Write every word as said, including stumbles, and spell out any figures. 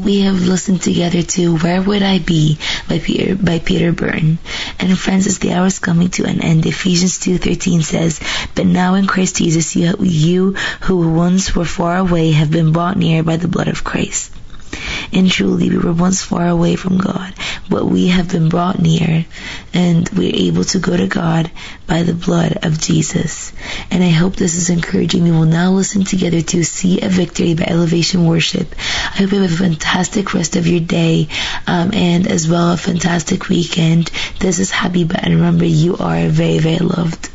we have listened together to Where Would I Be by Peter, by Peter Byrne. And friends, as the hour is coming to an end, Ephesians two thirteen says, "But now in Christ Jesus, you, you who once were far away have been brought near by the blood of Christ." And truly, we were once far away from God, but we have been brought near, and we're able to go to God by the blood of Jesus. And I hope this is encouraging. We will now listen together to See a Victory by Elevation Worship. I hope you have a fantastic rest of your day, um, and as well a fantastic weekend. This is Habiba, and remember, you are very, very loved.